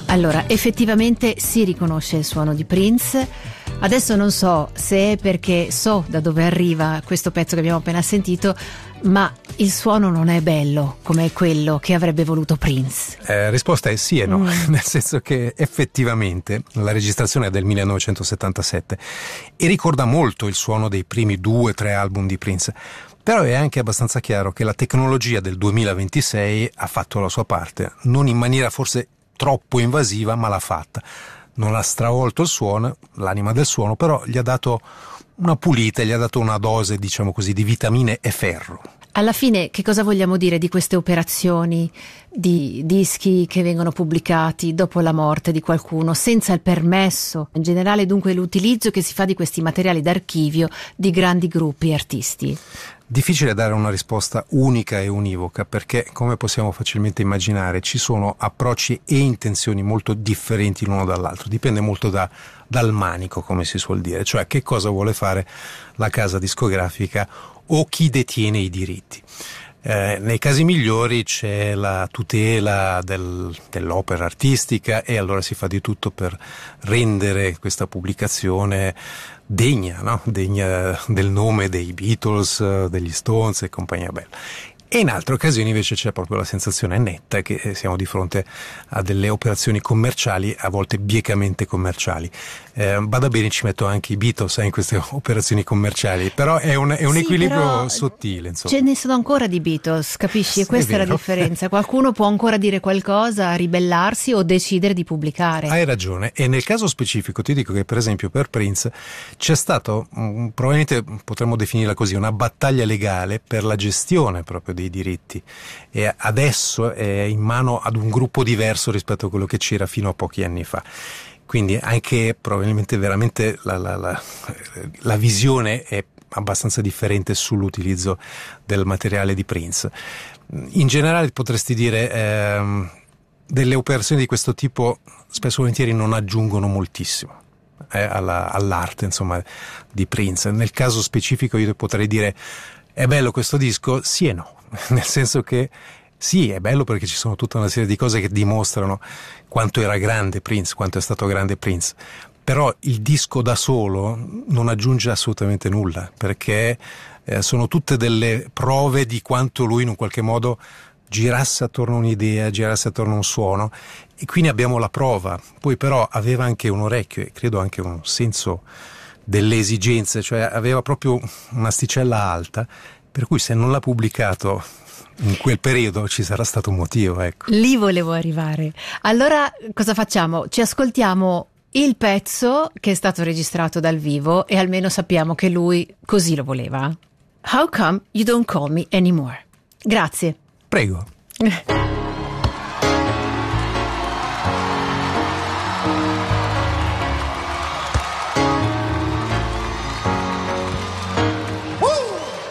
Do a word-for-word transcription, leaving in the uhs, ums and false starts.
Allora, effettivamente si riconosce il suono di Prince. Adesso non so se è perché so da dove arriva questo pezzo che abbiamo appena sentito, ma il suono non è bello come quello che avrebbe voluto Prince. Eh, risposta è sì e no, Mm. nel senso che effettivamente la registrazione è del millenovecentosettantasette e ricorda molto il suono dei primi due o tre album di Prince. Però è anche abbastanza chiaro che la tecnologia del duemilaventisei ha fatto la sua parte, non in maniera forse troppo invasiva, ma l'ha fatta. Non ha stravolto il suono, l'anima del suono, però gli ha dato una pulita, gli ha dato una dose, diciamo così, di vitamine e ferro. Alla fine, che cosa vogliamo dire di queste operazioni di dischi che vengono pubblicati dopo la morte di qualcuno, senza il permesso? In generale, dunque, l'utilizzo che si fa di questi materiali d'archivio di grandi gruppi e artisti. Difficile dare una risposta unica e univoca perché, come possiamo facilmente immaginare, ci sono approcci e intenzioni molto differenti l'uno dall'altro. Dipende molto da, dal manico, come si suol dire, cioè che cosa vuole fare la casa discografica o chi detiene i diritti. Eh, nei casi migliori c'è la tutela del, dell'opera artistica e allora si fa di tutto per rendere questa pubblicazione degna, no? Degna del nome dei Beatles, degli Stones e compagnia bella. E in altre occasioni invece c'è proprio la sensazione netta che siamo di fronte a delle operazioni commerciali, a volte biecamente commerciali. Eh, bada bene, ci metto anche i Beatles eh, in queste operazioni commerciali, però è un, è un Sì, equilibrio però sottile, insomma. Ce ne sono ancora di Beatles, capisci? E Sì, questa è è la vero. differenza. Qualcuno può ancora dire qualcosa, ribellarsi o decidere di pubblicare. Hai ragione, e nel caso specifico ti dico che per esempio per Prince c'è stato, mh, probabilmente potremmo definirla così, una battaglia legale per la gestione proprio dei diritti e adesso è in mano ad un gruppo diverso rispetto a quello che c'era fino a pochi anni fa. Quindi anche probabilmente veramente la, la, la, la visione è abbastanza differente sull'utilizzo del materiale di Prince. In generale potresti dire ehm, delle operazioni di questo tipo spesso e volentieri non aggiungono moltissimo eh, alla, all'arte, insomma, di Prince. Nel caso specifico io potrei dire è bello questo disco? Sì e no, nel senso che sì, è bello perché ci sono tutta una serie di cose che dimostrano quanto era grande Prince, quanto è stato grande Prince, però il disco da solo non aggiunge assolutamente nulla perché eh, sono tutte delle prove di quanto lui in un qualche modo girasse attorno a un'idea, girasse attorno a un suono, e quindi abbiamo la prova. Poi però aveva anche un orecchio e credo anche un senso delle esigenze, cioè aveva proprio un'asticella alta, per cui se non l'ha pubblicato in quel periodo ci sarà stato un motivo, ecco. Lì volevo arrivare. Allora cosa facciamo? Ci ascoltiamo il pezzo che è stato registrato dal vivo e almeno sappiamo che lui così lo voleva. How come you don't call me anymore? Grazie. Prego.